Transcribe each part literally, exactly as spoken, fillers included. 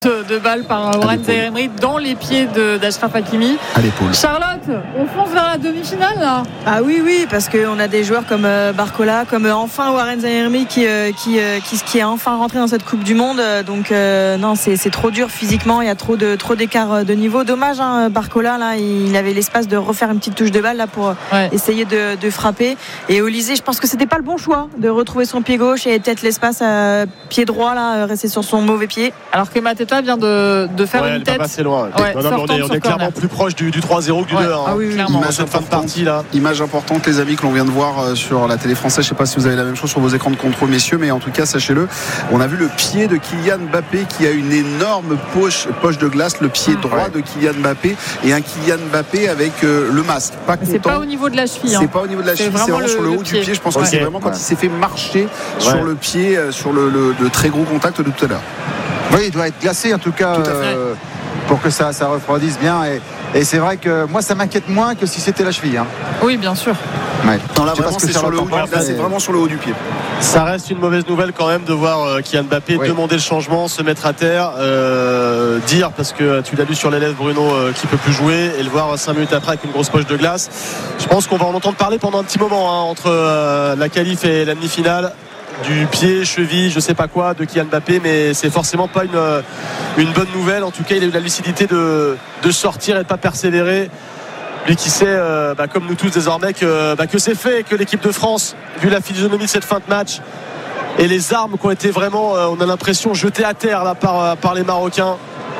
de balle par Warren Zaïre-Emery dans les pieds de, d'Achraf Hakimi. À l'épaule. Charlotte, on fonce vers la demi-finale là. Ah oui, oui, parce qu'on a des joueurs comme euh, Barcola, comme euh, enfin Warren Zaïre-Emery qui, euh, qui, euh, qui, qui est enfin rentré dans cette Coupe du Monde. Donc euh, non, c'est, c'est trop dur physiquement, il y a trop, de, trop d'écart de niveau. Dommage, hein, Barcola, là, il avait l'espace de refaire une petite touche de balle là, pour ouais. essayer de, de frapper. Et Olysée, je pense que c'était pas le bon choix de retrouver son pied gauche et peut-être l'espace à pied droit, là, rester sur son mauvais pied. Alors que Mateta vient de, de faire ouais, une tête. Pas assez loin. Ouais, non, non, on est, on est clairement plus proche du, du trois zéro que du ouais. deux. Hein. Ah oui, oui, clairement. Image, cette fin de partie, là. Image importante, les amis, que l'on vient de voir sur la télé française. Je ne sais pas si vous avez la même chose sur vos écrans de contrôle, messieurs, mais en tout cas, sachez-le, on a vu le pied de Kylian Mbappé qui a une énorme poche, poche de glace, le pied droit ouais. de Kylian Mbappé et un Kylian Mbappé avec euh, le masque. Pas content. C'est pas au niveau de la cheville. C'est hein. pas au niveau de la c'est cheville, vraiment c'est vraiment le, sur le, le haut pied. du pied. Je pense ouais. que c'est vraiment quand ouais. il s'est fait marcher ouais. sur le pied, sur le, le, le très gros contact de tout à l'heure. Oui, il doit être glacé en tout cas tout euh, pour que ça, ça refroidisse bien. Et, et c'est vrai que moi, ça m'inquiète moins que si c'était la cheville. Hein. Oui, bien sûr. Ouais. Non, là, vraiment, c'est, sur le haut, là, c'est vraiment sur le haut du pied. Ça reste une mauvaise nouvelle quand même de voir euh, Kylian Mbappé oui. demander le changement, se mettre à terre, euh, dire, parce que tu l'as lu sur les lèvres, Bruno, euh, qu'il ne peut plus jouer, et le voir cinq minutes après avec une grosse poche de glace. Je pense qu'on va en entendre parler pendant un petit moment hein, entre euh, la qualif et la demi-finale. Du pied, cheville, je sais pas quoi de Kylian Mbappé, mais c'est forcément pas une, une bonne nouvelle. En tout cas, il a eu la lucidité de, de sortir et de pas persévérer. Lui qui sait, euh, bah, comme nous tous désormais, que, bah, que c'est fait, que l'équipe de France, vu la physionomie de cette fin de match et les armes qui ont été vraiment, euh, on a l'impression, jetées à terre là, par, par les Marocains.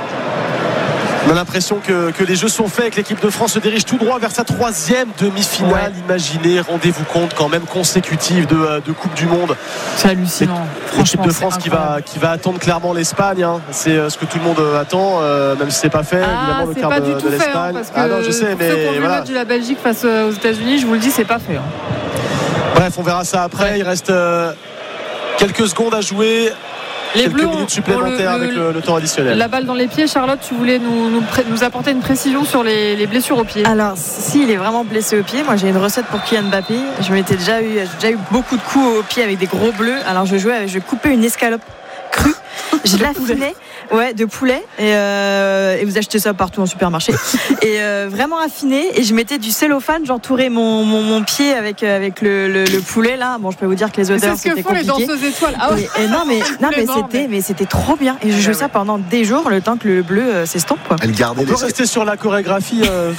On a l'impression que, que les jeux sont faits et que l'équipe de France se dirige tout droit vers sa troisième demi-finale. Ouais. Imaginez, rendez-vous compte quand même consécutive de, de Coupe du Monde. C'est hallucinant. L'équipe de France qui va, qui va attendre clairement l'Espagne. Hein. C'est ce que tout le monde attend, euh, même si c'est pas fait. Ah, évidemment, le c'est quart pas de, du tout de fait. l'Espagne. Hein, parce que ah non, je sais, mais ceux qui ont vu voilà. le match de la Belgique face aux États-Unis, je vous le dis, c'est pas fait. Hein. Bref, on verra ça après. Ouais. Il reste euh, quelques secondes à jouer. Les quelques Bleus minutes supplémentaires le, le, avec le, le temps additionnel. La balle dans les pieds, Charlotte, tu voulais nous, nous, nous apporter une précision sur les, les blessures au pied. Alors, si il est vraiment blessé au pied, moi j'ai une recette pour Kylian Mbappé. Je m'étais déjà eu, j'ai déjà eu beaucoup de coups au pied avec des gros bleus. Alors je jouais, je coupais une escalope crue, je l'affinais. Ouais, de poulet et, euh, et vous achetez ça partout en supermarché et euh, vraiment affiné et je mettais du cellophane, j'entourais mon, mon, mon pied avec, avec le, le, le poulet là. Bon, je peux vous dire que les odeurs c'est ce c'était que font compliqué. Les danseuses étoiles. Ah ouais. et, et non mais non mais c'était mais... mais c'était trop bien et je jouais ça pendant des jours le temps que le bleu euh, s'estompe quoi. Elle gardait. On peut les... rester sur la chorégraphie. Euh...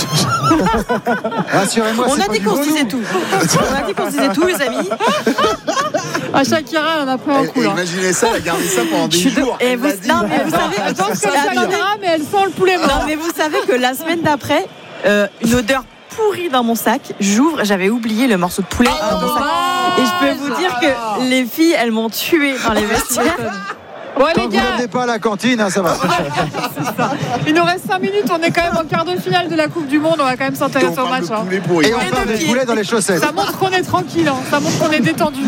Rassurez-moi. On a dit qu'on se disait tout. On a dit qu'on se disait tout les amis. À Shakira, on a pris un coup là. Imaginez ça, elle a gardé ça pendant des jours. Et vous, non, mais vous savez, je pense que Shakira, mais elle sent le poulet mort. Non, mais vous savez que la semaine d'après, euh, une odeur pourrie dans mon sac. J'ouvre, j'avais oublié le morceau de poulet oh, dans mon sac. Et je peux vous dire que les filles, elles m'ont tué dans les vestiaires. Ouais, Tant les que gars, vous n'amenez pas à la cantine, hein, ça va. c'est ça. Il nous reste cinq minutes, on est quand même en quart de finale de la Coupe du Monde, on va quand même s'intéresser au match. Hein. Et on parle des poulets dans les chaussettes. Ça montre qu'on est tranquille, hein. Ça montre qu'on est détendu.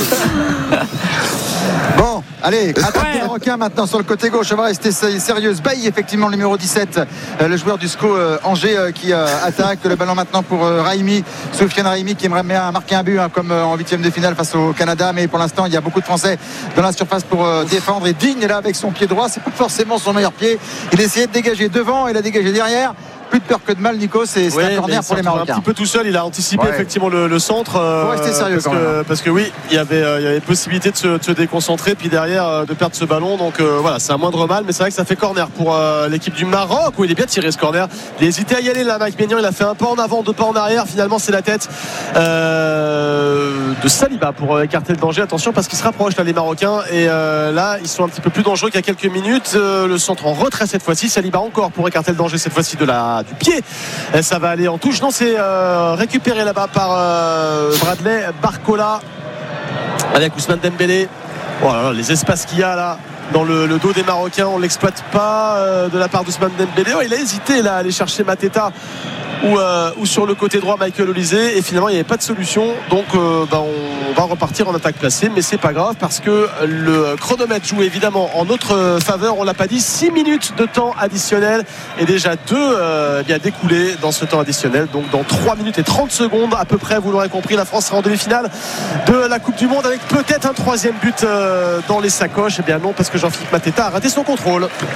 Bon, allez, attaque ouais. des Marocains maintenant sur le côté gauche. On va rester sérieuse. Bailly, effectivement, le numéro dix-sept, euh, le joueur du S C O euh, Angers euh, qui euh, attaque. Le ballon maintenant pour euh, Raimi, Soufiane Raimi qui aimerait bien marquer un but hein, comme euh, en huitième de finale face au Canada. Mais pour l'instant, il y a beaucoup de Français dans la surface pour euh, défendre. Et Digne est là avec son pied droit. C'est pas forcément son meilleur pied. Il essayait de dégager devant, il a dégagé derrière. Plus de peur que de mal, Nico, c'est, c'est ouais, un corner pour les Marocains. Un petit peu tout seul, il a anticipé ouais. effectivement le, le centre. Euh, Faut rester sérieux parce, quand que, même. parce que oui, il y avait, euh, il y avait possibilité de se, de se déconcentrer, puis derrière euh, de perdre ce ballon. Donc euh, voilà, c'est un moindre mal, mais c'est vrai que ça fait corner pour euh, l'équipe du Maroc. Où il est bien tiré ce corner. Il a hésité à y aller là, Mike Maignan. Il a fait un pas en avant, deux pas en arrière. Finalement, c'est la tête euh, de Saliba pour euh, écarter le danger. Attention parce qu'ils se rapprochent là, les Marocains. Et euh, là, ils sont un petit peu plus dangereux qu'il y a quelques minutes. Euh, le centre en retrait cette fois-ci. Saliba encore pour écarter le danger cette fois-ci de la, du pied. Et ça va aller en touche. Non, c'est euh, récupéré là-bas par euh, Bradley Barcola avec Ousmane Dembélé. Voilà, les espaces qu'il y a là dans le, le dos des Marocains, on ne l'exploite pas euh, de la part d'Ousmane Dembélé. Oh, il a hésité là à aller chercher Mateta ou, euh, ou sur le côté droit Michael Olysée, et finalement il n'y avait pas de solution. Donc euh, bah, on va repartir en attaque placée, mais c'est pas grave parce que le chronomètre joue évidemment en notre faveur. On l'a pas dit, six minutes de temps additionnel et déjà deux euh, bien découlés dans ce temps additionnel. Donc dans trois minutes et trente secondes à peu près, vous l'aurez compris, la France sera en demi-finale de la Coupe du Monde avec peut-être un troisième but euh, dans les sacoches. Et bien non, parce que Jean-Philippe Mateta a raté son contrôle.